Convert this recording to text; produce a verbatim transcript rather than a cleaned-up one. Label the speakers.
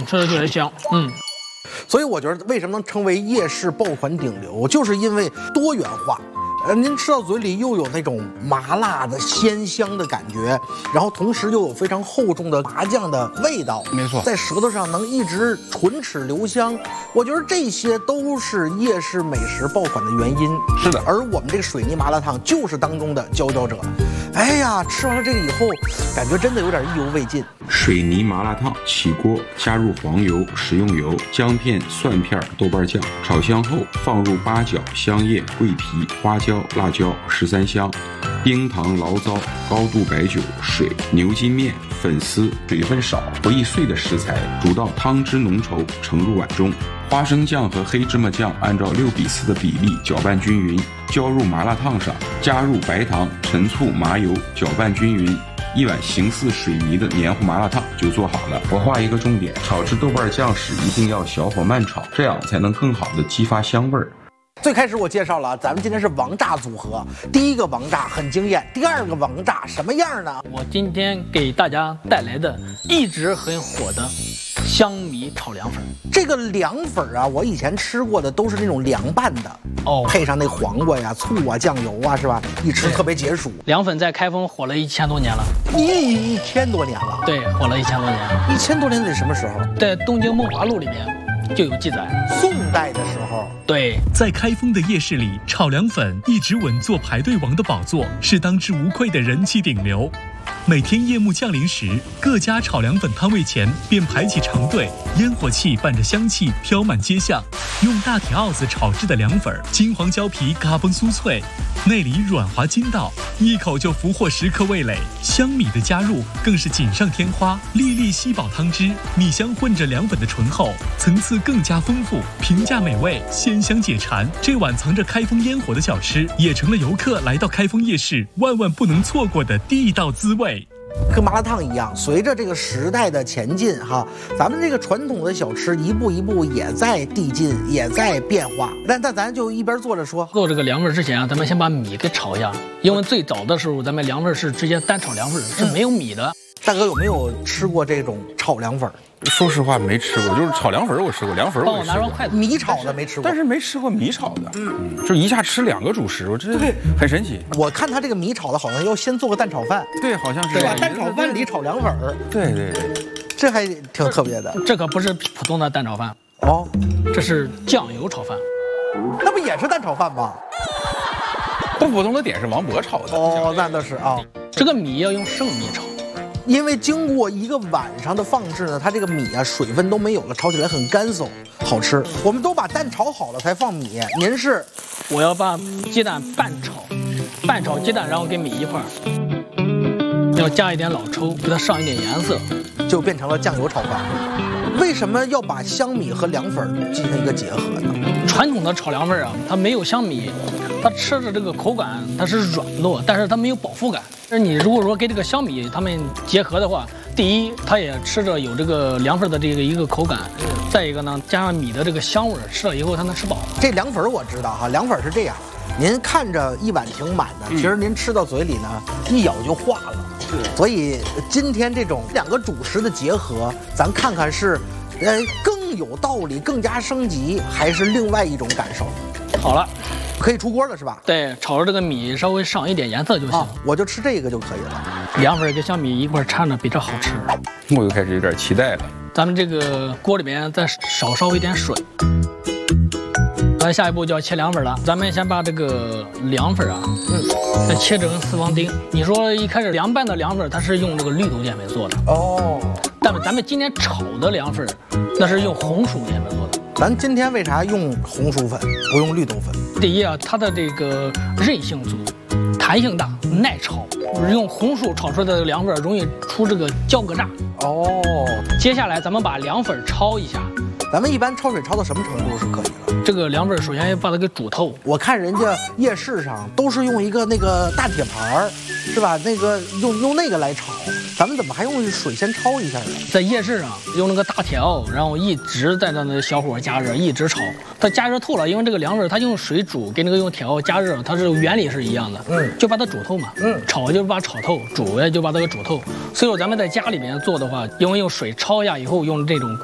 Speaker 1: 吃的特别香。嗯。
Speaker 2: 所以我觉得为什么能成为夜市爆款顶流，就是因为多元化。呃，您吃到嘴里又有那种麻辣的鲜香的感觉，然后同时又有非常厚重的麻酱的味道，
Speaker 3: 没错，
Speaker 2: 在舌头上能一直唇齿留香。我觉得这些都是夜市美食爆款的原因。
Speaker 3: 是的，
Speaker 2: 而我们这个水泥麻辣烫就是当中的佼佼者。哎呀，吃完了这个以后，感觉真的有点意犹未尽。
Speaker 4: 水泥麻辣烫，起锅加入黄油、食用油、姜片、蒜片、豆瓣酱，炒香后放入八角、香叶、桂皮、花椒、辣椒、十三香、冰糖、醪糟、高度白酒、水、牛筋面、粉丝，水分少不易碎的食材，煮到汤汁浓稠，盛入碗中。花生酱和黑芝麻酱按照六比四的比例搅拌均匀，浇入麻辣烫上，加入白糖、陈醋、麻油，搅拌均匀。一碗形似水泥的黏糊麻辣烫就做好了。我画一个重点，炒制豆瓣酱时一定要小火慢炒，这样才能更好的激发香味儿。
Speaker 2: 最开始我介绍了，咱们今天是王炸组合，第一个王炸很惊艳，第二个王炸什么样呢？
Speaker 1: 我今天给大家带来的一直很火的香米炒凉粉。
Speaker 2: 这个凉粉啊，我以前吃过的都是那种凉拌的
Speaker 1: 哦，
Speaker 2: 配上那黄瓜呀、醋啊、酱油啊，是吧？一吃特别解暑。
Speaker 1: 凉粉在开封火了一千多年了，
Speaker 2: 一一千多年了。
Speaker 1: 对，火了一千多年。
Speaker 2: 一千多年得什么时候？
Speaker 1: 在《东京梦华录》里面就有记载，
Speaker 2: 宋代的时候。
Speaker 1: 对，
Speaker 5: 在开封的夜市里，炒凉粉一直稳坐排队王的宝座，是当之无愧的人气顶流。每天夜幕降临时，各家炒凉粉摊位前便排起长队，烟火气伴着香气飘满街巷。用大铁鏊子炒制的凉粉，金黄焦皮嘎嘣酥脆，内里软滑筋道，一口就俘获食客味蕾。香米的加入更是锦上添花，粒粒吸饱汤汁，米香混着凉粉的醇厚，层次更加丰富，平价美味，鲜香解馋。这碗藏着开封烟火的小吃，也成了游客来到开封夜市万万不能错过的地道滋味。
Speaker 2: 跟麻辣烫一样，随着这个时代的前进，哈，咱们这个传统的小吃一步一步也在递进，也在变化。那那咱就一边做着说。
Speaker 1: 做这个凉粉之前啊，咱们先把米给炒一下，因为最早的时候咱们凉粉是直接单炒凉粉，是没有米的。
Speaker 2: 大哥有没有吃过这种炒凉粉？
Speaker 3: 说实话没吃过，就是炒凉粉我吃过，凉粉我也吃过。
Speaker 1: 帮我拿双筷子。
Speaker 2: 米炒的没吃过，
Speaker 3: 但是没吃过米炒的。嗯，就一下吃两个主食，我这很神奇。
Speaker 2: 我看他这个米炒的好像要先做个蛋炒饭。
Speaker 3: 对，好像是。
Speaker 2: 对吧？蛋炒饭里炒凉粉儿。
Speaker 3: 对对对，
Speaker 2: 这还挺特别的。
Speaker 1: 这可不是普通的蛋炒饭
Speaker 2: 哦，
Speaker 1: 这是酱油炒饭。
Speaker 2: 那不也是蛋炒饭吗？
Speaker 3: 不普通的点是王博炒的。
Speaker 2: 哦，那倒是啊。
Speaker 1: 这个米要用生米炒。
Speaker 2: 因为经过一个晚上的放置呢，它这个米啊水分都没有了，炒起来很干燥，好吃。我们都把蛋炒好了才放米，您是？
Speaker 1: 我要把鸡蛋半炒，半炒鸡蛋，然后跟米一块儿，要加一点老抽，给它上一点颜色，
Speaker 2: 就变成了酱油炒饭。为什么要把香米和凉粉进行一个结合呢？
Speaker 1: 传统的炒凉粉啊，它没有香米，它吃着这个口感它是软糯，但是它没有饱腹感。但是你如果说跟这个香米它们结合的话，第一它也吃着有这个凉粉的这个一个口感，再一个呢加上米的这个香味，吃了以后它能吃饱。
Speaker 2: 这凉粉我知道哈，凉粉是这样，您看着一碗挺满的，其实您吃到嘴里呢一咬就化了。所以今天这种两个主食的结合，咱看看是，呃，更有道理、更加升级，还是另外一种感受。
Speaker 1: 好了，
Speaker 2: 可以出锅了是吧？
Speaker 1: 对，炒着这个米稍微上一点颜色就行。
Speaker 2: 啊，我就吃这个就可以了。
Speaker 1: 凉粉跟香米一块掺着比这好吃。
Speaker 3: 我又开始有点期待了。
Speaker 1: 咱们这个锅里面再少烧一点水。咱下一步就要切凉粉了，咱们先把这个凉粉啊，嗯，再切成四方丁。你说一开始凉拌的凉粉，它是用这个绿豆淀粉做的
Speaker 2: 哦，但
Speaker 1: 咱们今天炒的凉粉，那是用红薯淀粉做的。
Speaker 2: 咱今天为啥用红薯粉不用绿豆粉？
Speaker 1: 第一啊，它的这个韧性足，弹性大，耐炒。用红薯炒出来的凉粉容易出这个焦疙瘩。
Speaker 2: 哦，
Speaker 1: 接下来咱们把凉粉焯一下。
Speaker 2: 咱们一般焯水焯到什么程度是可以了？
Speaker 1: 这个凉粉首先要把它给煮透。
Speaker 2: 我看人家夜市上都是用一个那个大铁盘儿，是吧？那个用用那个来炒，咱们怎么还用水先焯一下呢？
Speaker 1: 在夜市上用那个大铁鏊，然后一直在那那小火加热，一直炒，它加热透了，因为这个凉粉它用水煮跟那个用铁鏊加热，它是原理是一样的，嗯，就把它煮透嘛，嗯，炒就是把它炒透，煮呀就把它给煮透。所以说咱们在家里面做的话，因为用水焯一下以后，用这种